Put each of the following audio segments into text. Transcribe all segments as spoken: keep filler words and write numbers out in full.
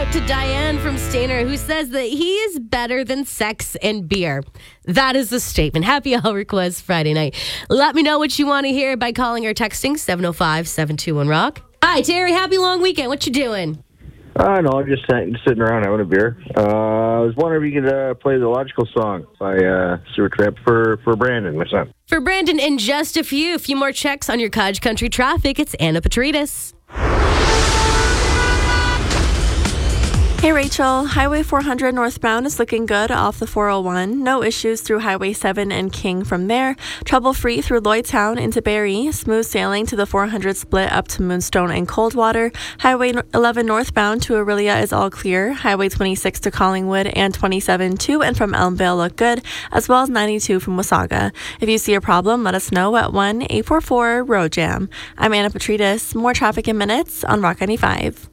out to Diane from Stainer, who says that he is better than sex and beer. That is the statement. Happy Hour Request Friday night. Let me know what you want to hear by calling or texting seven oh five, seven two one, rock. Hi, Terry. Happy long weekend. What you doing? Uh, no, I'm just sitting, sitting around having a beer. Uh, I was wondering if you could uh, play the Logical Song by uh, Sewer Trip for, for Brandon, my son. For Brandon, in just a few, a few more checks on your Cottage Country traffic. It's Anna Petrides. Hey Rachel, Highway four hundred northbound is looking good off the four oh one. No issues through Highway seven and King from there. Trouble-free through Lloydtown into Barrie. Smooth sailing to the four hundred split up to Moonstone and Coldwater. Highway eleven northbound to Aurelia is all clear. Highway twenty-six to Collingwood and twenty-seven to and from Elmvale look good, as well as ninety-two from Wasaga. If you see a problem, let us know at one eight four four road jam. I'm Anna Petrides. More traffic in minutes on Rock ninety-five.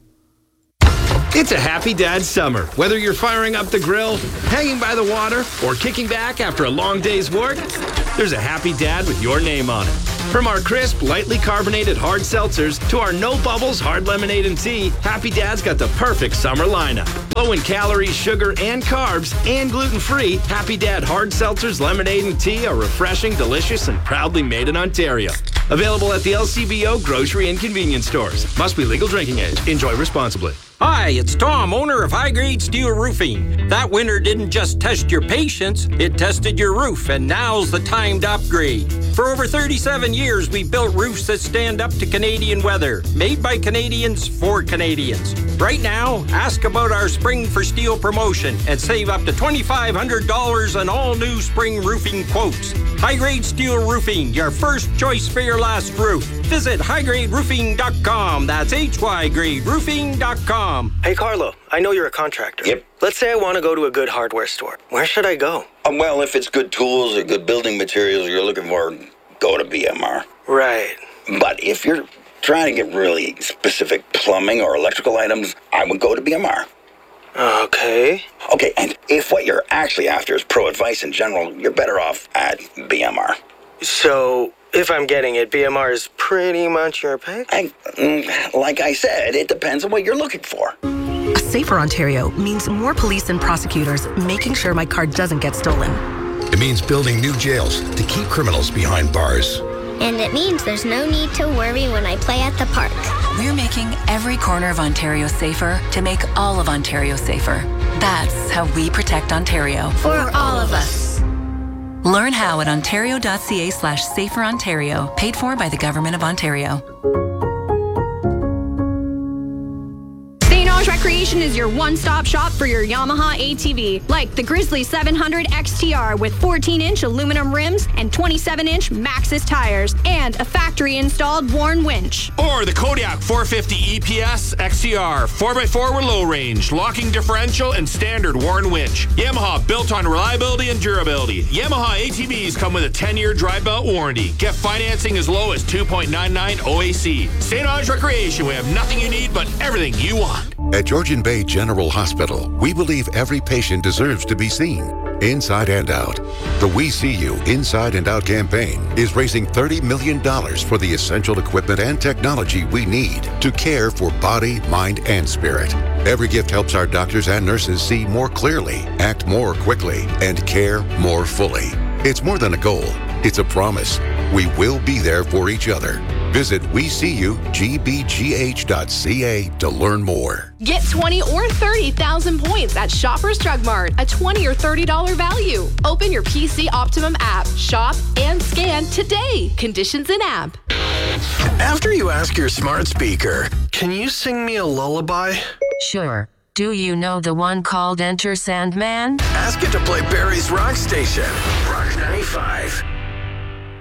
It's a happy dad summer. Whether you're firing up the grill, hanging by the water, or kicking back after a long day's work, there's a happy dad with your name on it. From our crisp, lightly carbonated hard seltzers to our no bubbles hard lemonade and tea, Happy Dad's got the perfect summer lineup. Low in calories, sugar, and carbs, and gluten-free, Happy Dad hard seltzers, lemonade, and tea are refreshing, delicious, and proudly made in Ontario. Available at the L C B O grocery and convenience stores. Must be legal drinking age. Enjoy responsibly. Hi, it's Tom, owner of High Grade Steel Roofing. That winter didn't just test your patience, it tested your roof, and now's the time to upgrade. For over thirty-seven years, we built roofs that stand up to Canadian weather, made by Canadians for Canadians. Right now, ask about our Spring for Steel promotion and save up to twenty-five hundred dollars on all new spring roofing quotes. High Grade Steel Roofing, your first choice for your last roof. Visit high grade roofing dot com. That's H Y grade roofing dot com. Hey, Carlo, I know you're a contractor. Yep. Let's say I want to go to a good hardware store. Where should I go? Um, well, if it's good tools or good building materials you're looking for, go to B M R. Right. But if you're trying to get really specific plumbing or electrical items, I would go to B M R. Okay. Okay, and if what you're actually after is pro advice in general, you're better off at B M R. So, if I'm getting it, B M R is pretty much your pick? I, mm, like I said, it depends on what you're looking for. A safer Ontario means more police and prosecutors making sure my car doesn't get stolen. It means building new jails to keep criminals behind bars. And it means there's no need to worry when I play at the park. We're making every corner of Ontario safer to make all of Ontario safer. That's how we protect Ontario. For all of us. Learn how at ontario.ca slash safer Ontario, paid for by the Government of Ontario. Recreation is your one-stop shop for your Yamaha A T V, like the Grizzly seven hundred X T R with fourteen inch aluminum rims and twenty-seven inch Maxxis tires, and a factory-installed Warn winch. Or the Kodiak four fifty E P S X T R, four by four with low range, locking differential, and standard Warn winch. Yamaha, built on reliability and durability. Yamaha A T Vs come with a ten year dry belt warranty. Get financing as low as two point nine nine O A C. Saint Ange Recreation, we have nothing you need but everything you want. At Georgian Bay General Hospital, we believe every patient deserves to be seen, inside and out. The We See You Inside and Out campaign is raising thirty million dollars for the essential equipment and technology we need to care for body, mind, and spirit. Every gift helps our doctors and nurses see more clearly, act more quickly, and care more fully. It's more than a goal. It's a promise. We will be there for each other. Visit we see you g b g h dot c a to learn more. Get twenty or thirty thousand points at Shoppers Drug Mart, a twenty or thirty dollars value. Open your P C Optimum app, shop, and scan today. Conditions in app. After you ask your smart speaker, can you sing me a lullaby? Sure. Do you know the one called Enter Sandman? Ask it to play Barrie's Rock Station. Rock ninety-five.